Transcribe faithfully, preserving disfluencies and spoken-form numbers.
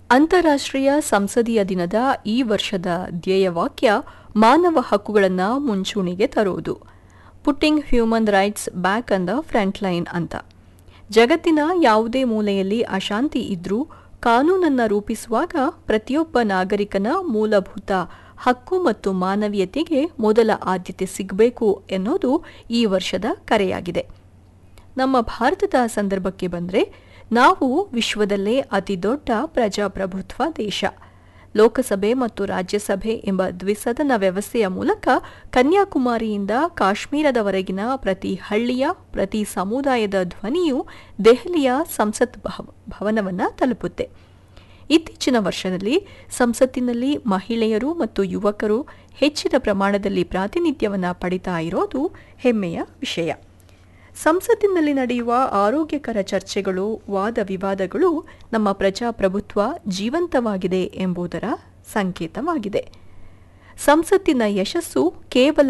ಅಂತಾರಾಷ್ಟ್ರೀಯ ಸಂಸದೀಯ ದಿನದ ಈ ವರ್ಷದ ಧ್ಯೇಯವಾಕ್ಯ ಮಾನವ ಹಕ್ಕುಗಳನ್ನು ಮುಂಚೂಣಿಗೆ ತರುವುದು, putting human rights back on the front line ಅಂತ. ಜಗತ್ತಿನ ಯಾವುದೇ ಮೂಲೆಯಲ್ಲಿ ಅಶಾಂತಿ ಇದ್ರೂ ಕಾನೂನನ್ನು ರೂಪಿಸುವಾಗ ಪ್ರತಿಯೊಬ್ಬ ನಾಗರಿಕನ ಮೂಲಭೂತ ಹಕ್ಕು ಮತ್ತು ಮಾನವೀಯತೆಗೆ ಮೊದಲ ಆದ್ಯತೆ ಸಿಗಬೇಕು ಎನ್ನುವುದು ಈ ವರ್ಷದ ಕರೆಯಾಗಿದೆ. ನಮ್ಮ ಭಾರತದ ಸಂದರ್ಭಕ್ಕೆ ಬಂದರೆ, ನಾವು ವಿಶ್ವದಲ್ಲೇ ಅತಿದೊಡ್ಡ ಪ್ರಜಾಪ್ರಭುತ್ವ ದೇಶ. ಲೋಕಸಭೆ ಮತ್ತು ರಾಜ್ಯಸಭೆ ಎಂಬ ದ್ವಿಸದನ ವ್ಯವಸ್ಥೆಯ ಮೂಲಕ ಕನ್ಯಾಕುಮಾರಿಯಿಂದ ಕಾಶ್ಮೀರದವರೆಗಿನ ಪ್ರತಿ ಹಳ್ಳಿಯ, ಪ್ರತಿ ಸಮುದಾಯದ ಧ್ವನಿಯು ದೆಹಲಿಯ ಸಂಸತ್ ಭವನವನ್ನು ತಲುಪುತ್ತೆ. ಇತ್ತೀಚಿನ ವರ್ಷದಲ್ಲಿ ಸಂಸತ್ತಿನಲ್ಲಿ ಮಹಿಳೆಯರು ಮತ್ತು ಯುವಕರು ಹೆಚ್ಚಿನ ಪ್ರಮಾಣದಲ್ಲಿ ಪ್ರಾತಿನಿಧ್ಯವನ್ನು ಪಡಿತಾ ಇರೋದು ಹೆಮ್ಮೆಯ ವಿಷಯ. ಸಂಸತ್ತಿನಲ್ಲಿ ನಡೆಯುವ ಆರೋಗ್ಯಕರ ಚರ್ಚೆಗಳು, ವಾದ ವಿವಾದಗಳು ನಮ್ಮ ಪ್ರಜಾಪ್ರಭುತ್ವ ಜೀವಂತವಾಗಿದೆ ಎಂಬುದರ ಸಂಕೇತವಾಗಿದೆ. ಸಂಸತ್ತಿನ ಯಶಸ್ಸು ಕೇವಲ